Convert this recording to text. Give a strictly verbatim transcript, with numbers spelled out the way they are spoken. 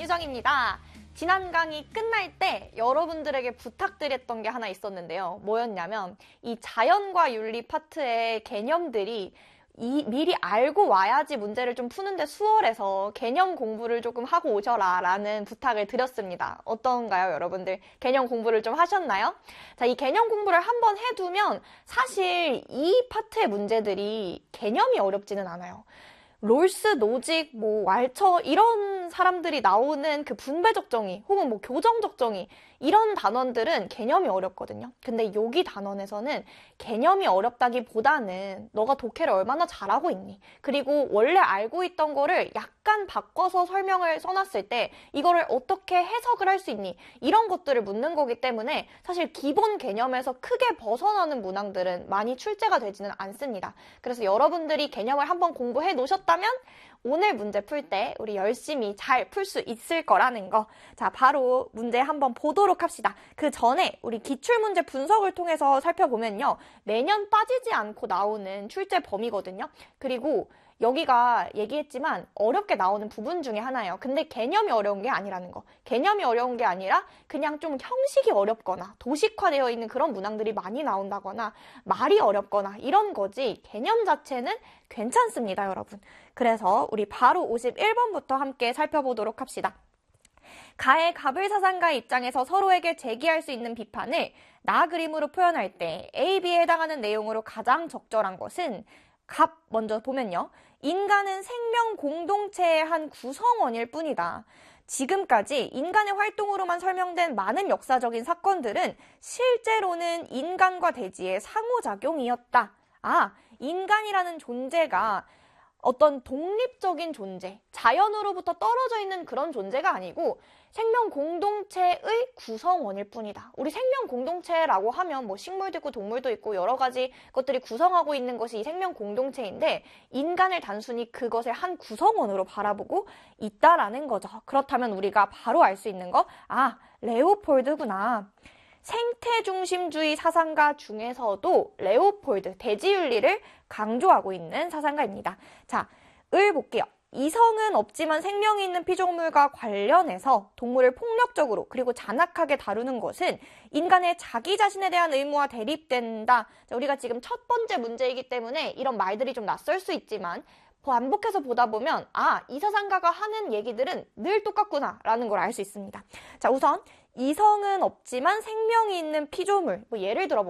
정유정입니다. 지난 강의 끝날 때 여러분들에게 부탁드렸던 게 하나 있었는데요. 뭐였냐면 이 자연과 윤리 파트의 개념들이 이 미리 알고 와야지 문제를 좀 푸는데 수월해서 개념 공부를 조금 하고 오셔라 라는 부탁을 드렸습니다. 어떤가요, 여러분들? 개념 공부를 좀 하셨나요? 자, 이 개념 공부를 한번 해두면 사실 이 파트의 문제들이 개념이 어렵지는 않아요. 롤스, 노직, 뭐 왈처 이런 사람들이 나오는 그 분배적 정의 혹은 뭐 교정적 정의 이런 단원들은 개념이 어렵거든요. 근데 여기 단원에서는 개념이 어렵다기보다는 너가 독해를 얼마나 잘하고 있니? 그리고 원래 알고 있던 거를 약간 바꿔서 설명을 써놨을 때 이거를 어떻게 해석을 할 수 있니? 이런 것들을 묻는 거기 때문에 사실 기본 개념에서 크게 벗어나는 문항들은 많이 출제가 되지는 않습니다. 그래서 여러분들이 개념을 한번 공부해 놓으셨다면 오늘 문제 풀 때 우리 열심히 잘 풀 수 있을 거라는 거. 자, 바로 문제 한번 보도록 합시다. 그 전에 우리 기출문제 분석을 통해서 살펴보면요. 매년 빠지지 않고 나오는 출제 범위거든요. 그리고 여기가 얘기했지만 어렵게 나오는 부분 중에 하나예요. 근데 개념이 어려운 게 아니라는 거. 개념이 어려운 게 아니라 그냥 좀 형식이 어렵거나 도식화되어 있는 그런 문항들이 많이 나온다거나 말이 어렵거나 이런 거지 개념 자체는 괜찮습니다, 여러분. 그래서 우리 바로 오십일 번부터 함께 살펴보도록 합시다. 가의 갑을사상가의 입장에서 서로에게 제기할 수 있는 비판을 나 그림으로 표현할 때 A, B에 해당하는 내용으로 가장 적절한 것은 갑 먼저 보면요. 인간은 생명 공동체의 한 구성원일 뿐이다. 지금까지 인간의 활동으로만 설명된 많은 역사적인 사건들은 실제로는 인간과 대지의 상호작용이었다. 아, 인간이라는 존재가 어떤 독립적인 존재, 자연으로부터 떨어져 있는 그런 존재가 아니고 생명 공동체의 구성원일 뿐이다. 우리 생명 공동체라고 하면 뭐 식물도 있고 동물도 있고 여러 가지 것들이 구성하고 있는 것이 이 생명 공동체인데 인간을 단순히 그것의 한 구성원으로 바라보고 있다라는 거죠. 그렇다면 우리가 바로 알 수 있는 거, 아, 레오폴드구나. 생태중심주의 사상가 중에서도 레오폴드, 대지윤리를 강조하고 있는 사상가입니다. 자, 을 볼게요. 이성은 없지만 생명이 있는 피조물과 관련해서 동물을 폭력적으로 그리고 잔악하게 다루는 것은 인간의 자기 자신에 대한 의무와 대립된다. 자, 우리가 지금 첫 번째 문제이기 때문에 이런 말들이 좀 낯설 수 있지만 반복해서 보다 보면 아, 이 사상가가 하는 얘기들은 늘 똑같구나 라는 걸 알 수 있습니다. 자, 우선 이성은 없지만 생명이 있는 피조물, 뭐 예를 들어